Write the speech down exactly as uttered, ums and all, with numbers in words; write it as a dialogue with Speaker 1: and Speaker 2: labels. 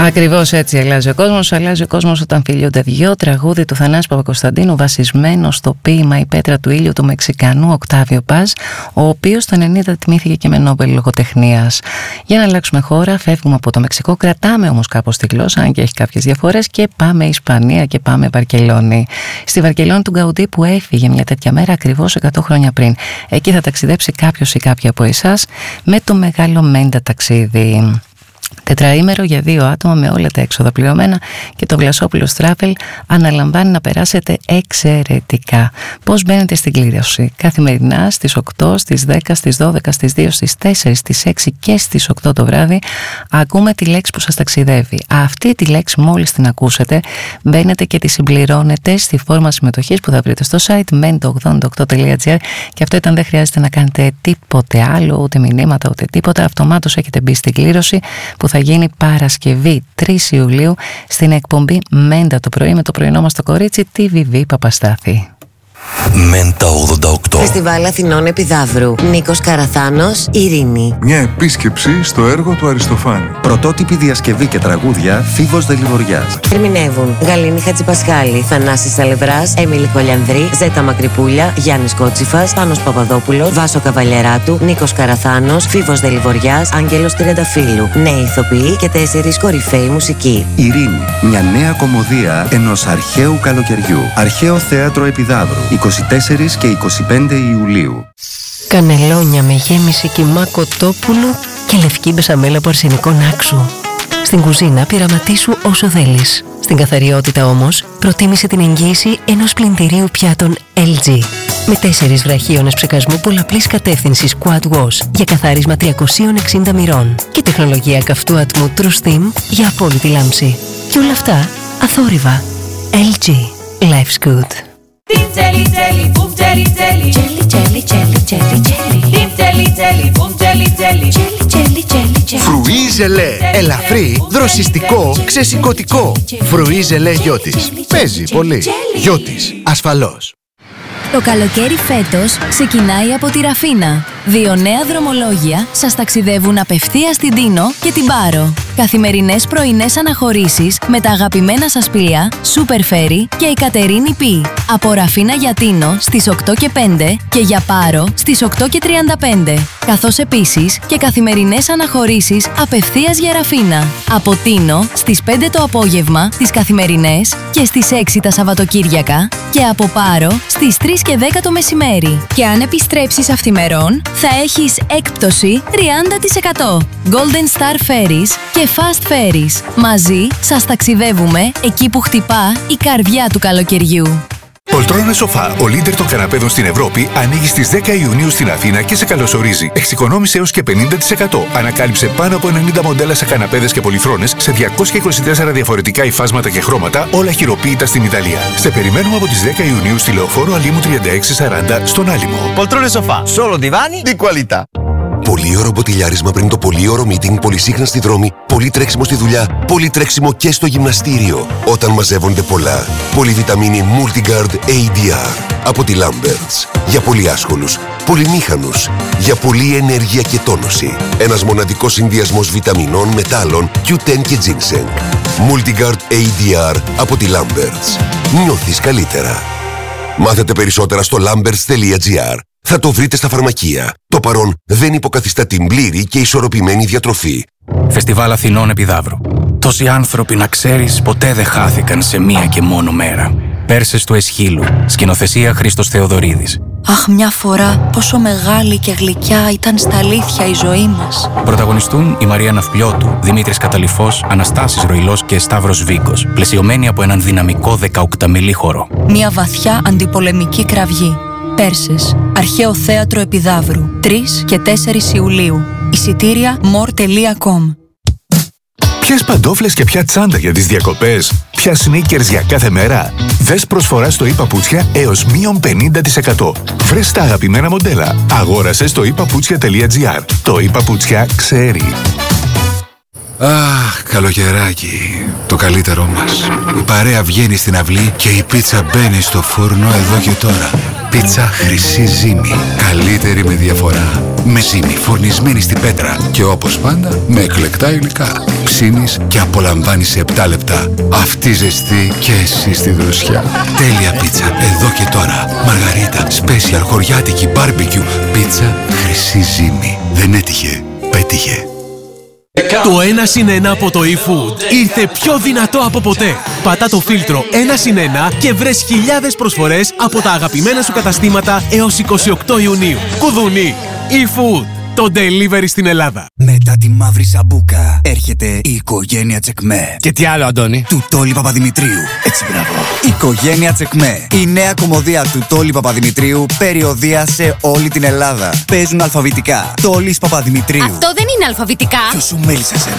Speaker 1: Ακριβώς έτσι αλλάζει ο κόσμος. Αλλάζει ο κόσμος όταν φιλιούνται δυο. Τραγούδι του Θανάση Παπακοσταντίνου, βασισμένο στο ποίημα «Η πέτρα του ήλιου» του Μεξικανού Οκτάβιο Πάζ, ο οποίος το ενενήντα τιμήθηκε και με Νόμπελ λογοτεχνίας. Για να αλλάξουμε χώρα, φεύγουμε από το Μεξικό, κρατάμε όμως κάπως τη γλώσσα, αν και έχει κάποιες διαφορές, και πάμε Ισπανία και πάμε Βαρκελόνη. Στη Βαρκελόνη του Γκαουντί, που έφυγε μια τέτοια μέρα ακριβώς εκατό χρόνια πριν. Εκεί θα ταξιδέψει κάποιος ή κάποια από εσάς με το μεγάλο Μέντα ταξίδι. Τετραήμερο για δύο άτομα με όλα τα έξοδα πληρωμένα, και το Βλασόπουλος Travel αναλαμβάνει να περάσετε εξαιρετικά. Πώς μπαίνετε στην κλήρωση? Καθημερινά στις οκτώ, στις δέκα, στις δώδεκα, στις δύο, στις τέσσερα, στις έξι και στις οκτώ το βράδυ ακούμε τη λέξη που σας ταξιδεύει. Αυτή τη λέξη μόλις την ακούσετε, μπαίνετε και τη συμπληρώνετε στη φόρμα συμμετοχής που θα βρείτε στο site μέντο ογδόντα οκτώ τελεία τζι άρ, και αυτό ήταν, δεν χρειάζεται να κάνετε τίποτε άλλο, ούτε μηνύματα ούτε τίποτα. Αυτομάτως έχετε μπει στην κλήρωση που θα γίνει Παρασκευή τρεις Ιουλίου στην εκπομπή Μέντα το πρωί με το πρωινό μας το κορίτσι τη Βιβί Παπαστάθη.
Speaker 2: Μέντα ογδόντα οκτώ.
Speaker 3: Φεστιβάλ Αθηνών Επιδαύρου. Νίκος Καραθάνος, Ειρήνη.
Speaker 4: Μια επίσκεψη στο έργο του Αριστοφάνη.
Speaker 5: Πρωτότυπη διασκευή και τραγούδια Φίβος Δελιβοριάς.
Speaker 3: Ερμηνεύουν Γαλήνη Χατζηπασχάλη, Θανάσης Σαλευράς, Έμιλη Χολιανδρή, Ζέτα Μακρυπούλια, Γιάννης Κότσιφας, Πάνος Παπαδόπουλος, Βάσο Καβαλιεράτου, Νίκος Καραθάνος, Φίβος Δελιβοριάς, Άγγελος Τριανταφύλου. Νέοι ηθοποιοί και τέσσερις κορυφαίοι μουσικοί.
Speaker 5: Ειρήνη. Μια νέα κομμωδία ενός αρχαίου καλοκαιριού. Αρχαίο θέατρο Επιδαύρου. είκοσι τέσσερα και είκοσι πέντε Ιουλίου.
Speaker 6: Κανελόνια με γέμιση κιμά κοτόπουλου και λευκή μπεσαμέλα από αρσενικό νάξου. Στην κουζίνα πειραματίσου όσο θέλεις. Στην καθαριότητα όμως προτίμησε την εγγύηση ενός πλυντηρίου πιάτων ελ τζι. Με τέσσερις βραχίονες ψεκασμού πολλαπλής κατεύθυνσης Quad Wash για καθάρισμα τριακόσια εξήντα μοιρών και τεχνολογία καυτού ατμού True Steam για απόλυτη λάμψη. Και όλα αυτά αθόρυβα. ελ τζι. Life's good.
Speaker 7: Jelly, jelly, boom, jelly, jelly. Jelly, jelly, jelly, jelly, jelly. Deep jelly, jelly, boom, jelly, jelly. Jelly, jelly, jelly, jelly.
Speaker 8: Φρουί ζελέ. Ελαφρύ, δροσιστικό, ξεσηκωτικό. Φρουί ζελέ Γιώτης. Παίζει πολύ. Γιώτης, ασφαλώς.
Speaker 9: Το καλοκαίρι φέτος ξεκινάει από τη Ραφίνα. Δύο νέα δρομολόγια σας ταξιδεύουν απευθείας στην Τίνο και την Πάρο. Καθημερινές πρωινές αναχωρήσεις με τα αγαπημένα σας πλοία Super Ferry και η Κατερίνη Πι. Από Ραφίνα για Τίνο στις οκτώ και πέντε και για Πάρο στις οκτώ και τριάντα πέντε. Καθώς επίσης και καθημερινές αναχωρήσεις απευθείας για Ραφίνα. Από Τίνο στις πέντε το απόγευμα τις καθημερινές και στις έξι τα Σαββατοκύριακα, και από Πάρο στις τρεις και δέκα το μεσημέρι. Και αν επιστρέψεις αυθημερών θα έχεις έκπτωση τριάντα τοις εκατό. Golden Star Ferries και Fast Ferries. Μαζί σας ταξιδεύουμε εκεί που χτυπά η καρδιά του καλοκαιριού.
Speaker 10: Πολτρόνε Σοφά, ο λίντερ των καναπέδων στην Ευρώπη, ανοίγει στις δέκα Ιουνίου στην Αθήνα και σε καλωσορίζει. Εξοικονόμησε έως και πενήντα τοις εκατό. Ανακάλυψε πάνω από ενενήντα μοντέλα σε καναπέδες και πολυθρόνες σε διακόσια είκοσι τέσσερα διαφορετικά υφάσματα και χρώματα, όλα χειροποίητα στην Ιταλία. Σε περιμένουμε από τις δέκα Ιουνίου στη Λεωφόρο Αλήμου τριάντα έξι σαράντα στον Άλυμο.
Speaker 11: Πολτρόνε Σοφά, solo divani di qualità.
Speaker 12: Πολύ ωραίο μποτιλιάρισμα πριν το πολύ ωραίο meeting, πολύ σύγχρονα στη δρόμη, πολύ τρέξιμο στη δουλειά, πολύ τρέξιμο και στο γυμναστήριο. Όταν μαζεύονται πολλά. Πολυβιταμίνη Multigard έι ντι αρ από τη Lamberts. Για πολύ άσχολους, πολυμήχανους, για πολλή ενέργεια και τόνωση. Ένας μοναδικός συνδυασμός βιταμινών, μετάλλων, κιου τεν και ginseng. Multigard έι ντι αρ από τη Lamberts. Νιώθεις καλύτερα. Μάθετε περισσότερα στο lamberts τελεία τζι άρ. Θα το βρείτε στα φαρμακεία. Το παρόν δεν υποκαθιστά την πλήρη και ισορροπημένη διατροφή.
Speaker 13: Φεστιβάλ Αθηνών Επιδαύρου. Τόσοι άνθρωποι, να ξέρεις, ποτέ δεν χάθηκαν σε μία και μόνο μέρα. Πέρσες του Εσχύλου. Σκηνοθεσία Χρήστος Θεοδωρίδης.
Speaker 14: Αχ, μια φορά πόσο μεγάλη και γλυκιά ήταν στα αλήθεια η ζωή μας.
Speaker 13: Πρωταγωνιστούν η Μαρία Ναυπλιώτου, Δημήτρης Καταλυφός, Αναστάσης Ροϊλός και Σταύρος Βίκος, πλαισιωμένοι από έναν δυναμικό δεκαοκταμιλή χορό.
Speaker 14: Μια βαθιά αντιπολεμική κραυγή. Πέρσες, Αρχαίο Θέατρο Επιδαύρου, τρεις και τέσσερις Ιουλίου. Εισιτήρια μορ τελεία κομ.
Speaker 10: Ποιες παντόφλες και ποια τσάντα για τις διακοπές, ποια σνίκερς για κάθε μέρα. Δες προσφορά στο e-παπούτσια έως μείον πενήντα τοις εκατό. Βρες τα αγαπημένα μοντέλα. Αγόρασε στο e παπούτσια τελεία τζι άρ. Το e-παπούτσια ξέρει.
Speaker 15: Αχ, καλοκαιράκι, το καλύτερό μας. Η παρέα βγαίνει στην αυλή και η πίτσα μπαίνει στο φούρνο εδώ και τώρα. Πίτσα Χρυσή Ζύμη. Καλύτερη με διαφορά. Με ζύμη, φουρνισμένη στην πέτρα. Και όπως πάντα, με εκλεκτά υλικά. ψήνεις και απολαμβάνεις σε επτά λεπτά. Αυτή ζεστή και εσύ στη δροσιά. Τέλεια πίτσα, εδώ και τώρα. Μαργαρίτα, special, χωριάτικη, barbecue. Πίτσα Χρυσή Ζύμη. Δεν έτυχε, πέτυχε.
Speaker 16: Το ένα συν ένα από το eFood ήρθε πιο δυνατό από ποτέ. Πατά το φίλτρο ένα συν ένα και βρες χιλιάδες προσφορές από τα αγαπημένα σου καταστήματα έως είκοσι οκτώ Ιουνίου. Κουδουνί, eFood, το delivery στην Ελλάδα.
Speaker 17: Μετά τη μαύρη σαμπούκα έρχεται η οικογένεια Τσεκμέ.
Speaker 16: Και τι άλλο, Αντώνη?
Speaker 17: Του Τόλι Παπαδημητρίου. Έτσι, μπράβο. Οικογένεια Τσεκμέ. Η νέα κομμωδία του Τόλι Παπαδημητρίου, περιοδεία σε όλη την Ελλάδα. Παίζουν αλφαβητικά. Τόλις Παπαδημητρίου.
Speaker 18: Αυτό δεν είναι αλφαβητικά.
Speaker 17: Ποιος σου μίλησε,